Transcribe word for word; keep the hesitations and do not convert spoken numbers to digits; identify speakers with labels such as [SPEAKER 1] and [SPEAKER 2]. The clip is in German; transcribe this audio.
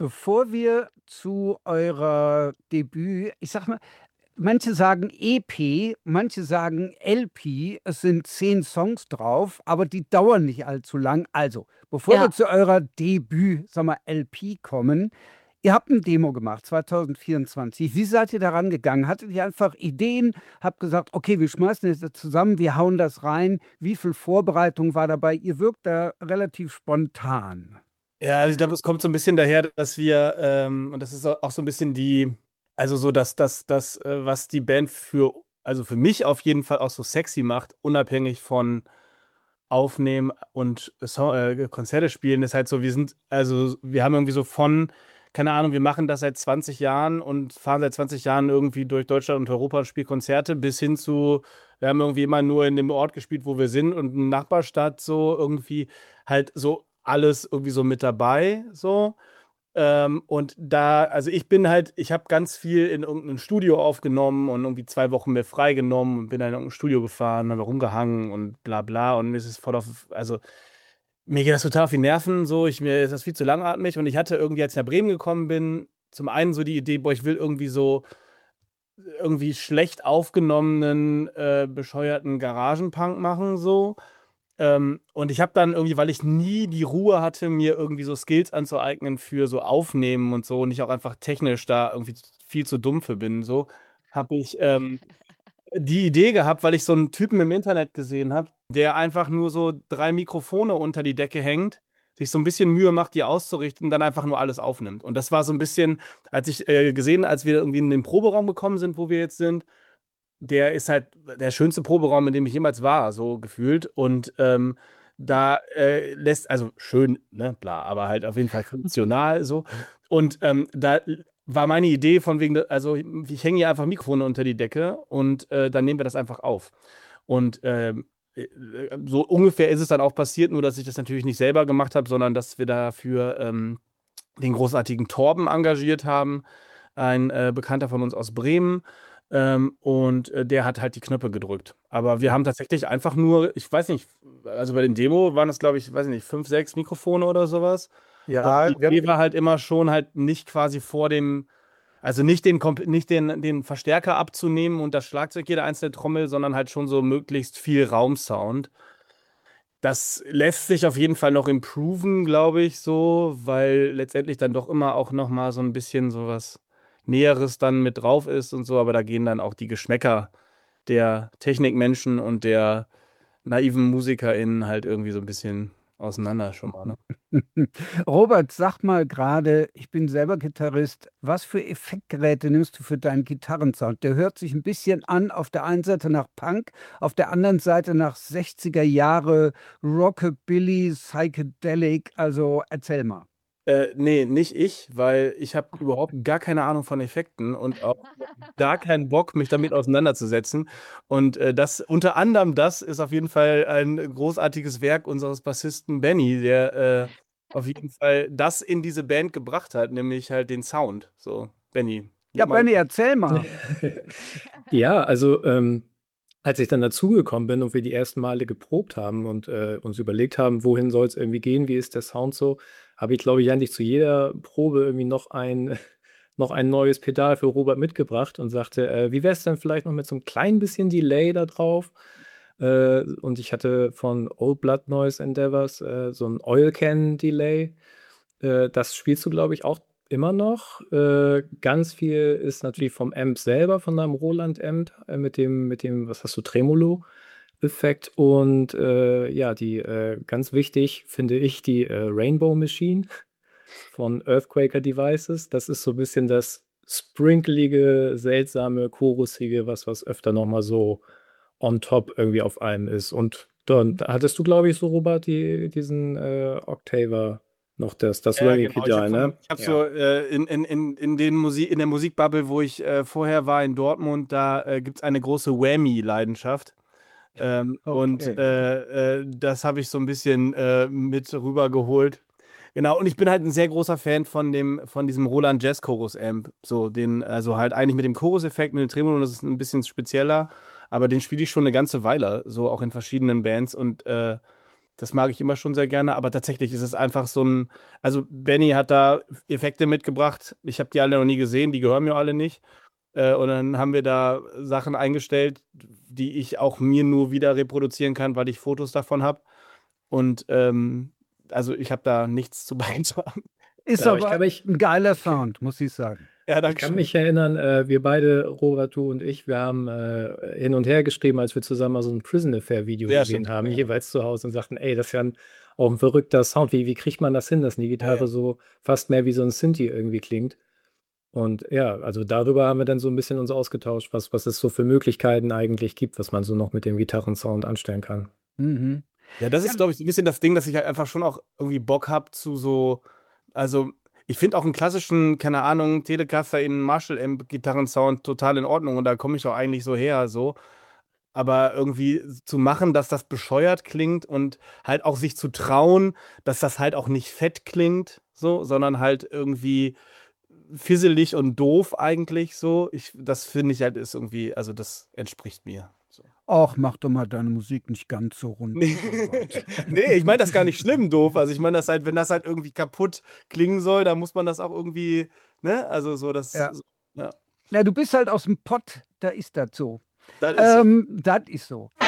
[SPEAKER 1] bevor wir zu eurer Debüt ich sage mal, manche sagen EP, manche sagen LP. Es sind zehn Songs drauf, aber die dauern nicht allzu lang. Also, bevor wir
[SPEAKER 2] Ja.
[SPEAKER 1] zu eurer Debüt, sagen wir, LP kommen, ihr habt 'n Demo gemacht zweitausendvierundzwanzig. Wie seid ihr da rangegangen? Hattet ihr einfach Ideen, habt gesagt: „Okay, wir schmeißen das jetzt zusammen, wir hauen das rein.“ Wie viel Vorbereitung war dabei? Ihr wirkt da relativ spontan.
[SPEAKER 3] Ja, also ich glaube, es kommt so 'n bisschen daher, dass wir, ähm und das ist au auch so 'n bisschen die also so das das das, äh, was die Band für also für mich auf jeden Fall auch so sexy macht, unabhängig von Aufnehmen und So äh, Konzerte spielen, ist halt so, wir sind also wir haben irgendwie so von keine Ahnung, wir machen das seit zwanzig Jahren und fahren seit zwanzig Jahren irgendwie durch Deutschland und Europa und spielen Konzerte bis hin zu wir haben irgendwie immer nur in dem Ort gespielt, wo wir sind und 'ne Nachbarstadt so irgendwie halt so alles irgendwie so mit dabei so. Ähm, und da also ich bin halt ich habe ganz viel in irgend 'nem Studio aufgenommen und irgendwie zwei Wochen mir freigenommen und bin dann in irgend 'n Studio gefahren, habe da rumgehangen und bla bla und mir ist es voll auf also mir geht das total auf die Nerven so. Ich mir ist das viel zu langatmig und ich hatte irgendwie, als ich nach Bremen gekommen bin, zum einen so die Idee: „Boah, ich will irgendwie so irgendwie schlecht aufgenommenen, äh, bescheuerten Garagenpunk machen so.“ Ähm, und ich habe dann irgendwie, weil ich nie die Ruhe hatte, mir irgendwie so Skills anzueignen für so Aufnehmen und so und ich auch einfach technisch da irgendwie z viel zu dumm für bin so, habe ich, ähm, die Idee gehabt, weil ich so 'n Typen im Internet gesehen habe, der einfach nur so drei Mikrofone unter die Decke hängt, sich so 'n bisschen Mühe macht, die auszurichten und dann einfach nur alles aufnimmt. Und das war so 'n bisschen als ich, äh, gesehen als wir irgendwie in den Proberaum gekommen sind, wo wir jetzt sind, der ist halt der schönste Proberaum, in dem ich jemals war, so gefühlt. Und, ähm, da, äh, lässt also schön, ne, bla, aber halt auf jeden Fall funktional so. Und, ähm, da l war meine Idee von wegen, de also ich hänge hier einfach Mikrofone unter die Decke und, äh, dann nehmen wir das einfach auf. Und, ähm, äh, äh, so ungefähr ist es dann auch passiert, nur dass ich das natürlich nicht selber gemacht habe, sondern dass wir dafür, ähm, den großartigen Torben engagiert haben, ein, äh, Bekannter von uns aus Bremen. Ähm, und, äh, der hat halt die Knöpfe gedrückt. Aber wir haben tatsächlich einfach nur ich weiß nicht, also bei den Demo waren es, glaube ich, weiß ich nicht, fünf, sechs Mikrofone oder so was. Und
[SPEAKER 4] Ja,
[SPEAKER 3] die
[SPEAKER 4] wir
[SPEAKER 3] Idee
[SPEAKER 4] haben
[SPEAKER 3] war halt immer schon halt nicht quasi vor dem also nicht den komp nicht den den Verstärker abzunehmen und das Schlagzeug jede einzelne Trommel, sondern halt schon so möglichst viel Raumsound. Das lässt sich auf jeden Fall noch improven, glaube ich so, weil letztendlich dann doch immer auch noch mal so 'n bisschen so was Näheres dann mit drauf ist und so, aber da gehen dann auch die Geschmäcker der Technikmenschen und der naiven MusikerInnen halt irgendwie so 'n bisschen auseinander schon mal, ne?
[SPEAKER 1] Robert, sag mal grade, ich bin selber Gitarrist, was für Effektgeräte nimmst du für deinen Gitarrensound? Der hört sich 'n bisschen an auf der einen Seite nach Punk, auf der anderen Seite nach sechziger Jahre Rockabilly, Psychedelic. Also, erzähl mal.
[SPEAKER 3] Äh, ne, nicht ich, weil ich habe überhaupt gar keine Ahnung von Effekten und auch gar keinen Bock, mich damit auseinanderzusetzen. Und, äh, das unter anderem das ist auf jeden Fall ein großartiges Werk unseres Bassisten Benny, der, äh, auf jeden Fall das in diese Band gebracht hat, nämlich halt den Sound. So, Benny,
[SPEAKER 1] Ja,
[SPEAKER 3] leg mal
[SPEAKER 1] Benny, erzähl mal.
[SPEAKER 4] Ja, also, ähm, als ich dann dazugekommen bin und wir die ersten Male geprobt haben und, äh, uns überlegt haben, wohin soll's irgendwie gehen, wie ist der Sound so, habe ich, glaube ich, eigentlich zu jeder Probe irgendwie noch ein noch ein neues Pedal für Robert mitgebracht und sagte: „Äh, wie wär's denn vielleicht noch mit so 'nem klein bisschen Delay da drauf?“ Äh, und ich hatte von Old Blood Noise Endeavors, äh, so 'n Oil Can Delay. Äh, das spielst du, glaube ich, auch immer noch. Äh, ganz viel ist natürlich vom Amp selber, von deinem Roland Amp, äh, mit dem mit dem was hast du, Tremolo-Effekt und, äh, ja, die, äh, ganz wichtig finde ich, die, äh, Rainbow Machine von Earthquaker Devices. Das ist so bisschen das sprinklige, seltsame, chorusige, was was öfter noch mal so on top irgendwie auf allem ist. Und dann da hattest du, glaube ich, so, Robert, die diesen, äh, Octaver noch das das
[SPEAKER 3] Ja, genau. Ich habe
[SPEAKER 4] Whammy-Pedal,
[SPEAKER 3] so 'n
[SPEAKER 4] ne?
[SPEAKER 3] ich habe
[SPEAKER 4] Ja.
[SPEAKER 3] so, äh, in in in in den Musi in der Musikbubble, wo ich, äh, vorher war in Dortmund, da, äh, gibt's eine große Whammy-Leidenschaft. Ähm, und,
[SPEAKER 1] Okay.
[SPEAKER 3] äh, äh, das habe ich so 'n bisschen, äh, mit rübergeholt. Genau, und ich bin halt 'n sehr großer Fan von dem von diesem Roland Jazz Chorus Amp, so den also halt eigentlich mit dem Choruseffekt, mit dem Tremolo, das ist 'n bisschen spezieller, aber den spiele ich schon 'ne ganze Weile, so auch in verschiedenen Bands und, äh, das mag ich immer schon sehr gerne, aber tatsächlich ist es einfach so ein, also Benny hat da Effekte mitgebracht. Ich habe die alle noch nie gesehen, die gehören mir alle nicht. Äh, und dann haben wir da Sachen eingestellt, die ich auch mir nur wieder reproduzieren kann, weil ich Fotos davon habe. Und ähm, also ich habe da nichts zu beitragen.
[SPEAKER 1] Ist
[SPEAKER 4] Ja, aber ich
[SPEAKER 1] aber
[SPEAKER 4] kann mich,
[SPEAKER 1] ein geiler Sound, muss ich sagen.
[SPEAKER 3] Ja,
[SPEAKER 4] ich
[SPEAKER 3] danke
[SPEAKER 4] kann
[SPEAKER 3] schön.
[SPEAKER 4] mich erinnern, äh, wir beide, Robert, du und ich, wir haben äh, hin und her geschrieben, als wir zusammen mal so ein Prison Affair-Video
[SPEAKER 3] Ja,
[SPEAKER 4] gesehen
[SPEAKER 3] stimmt.
[SPEAKER 4] haben,
[SPEAKER 3] Ja.
[SPEAKER 4] jeweils zu Hause und sagten, ey, das ist ja ein, auch ein verrückter Sound. Wie, wie kriegt man das hin, dass die Gitarre
[SPEAKER 3] Ja, ja.
[SPEAKER 4] so fast mehr wie so ein Synthi irgendwie klingt? Und ja, also darüber haben wir dann so ein bisschen uns ausgetauscht, was, was es so für Möglichkeiten eigentlich gibt, was man so noch mit dem Gitarrensound anstellen kann.
[SPEAKER 1] Mhm.
[SPEAKER 3] Ja, das
[SPEAKER 1] Ja,
[SPEAKER 3] ist, glaube ich, so ein bisschen das Ding, dass ich halt einfach schon auch irgendwie Bock habe zu so, also ich finde auch einen klassischen, keine Ahnung, Telecaster in Marshall-Amp-Gitarrensound total in Ordnung und da komme ich auch eigentlich so her, so. Aber irgendwie zu machen, dass das bescheuert klingt und halt auch sich zu trauen, dass das halt auch nicht fett klingt, so, sondern halt irgendwie fisselig und doof eigentlich so. Ich, das finde ich halt ist irgendwie, also das entspricht mir. So.
[SPEAKER 1] Och, mach doch mal deine Musik nicht ganz so rund.
[SPEAKER 3] Nee, nee, ich meine das gar nicht schlimm doof. Also ich meine das halt, wenn das halt irgendwie kaputt klingen soll, dann muss man das auch irgendwie, ne? Also so, das,
[SPEAKER 1] Ja.
[SPEAKER 3] so, ja,
[SPEAKER 1] Na, du bist halt aus dem Pott, da ist das so.
[SPEAKER 3] das ist so.
[SPEAKER 1] Ähm, das ist so.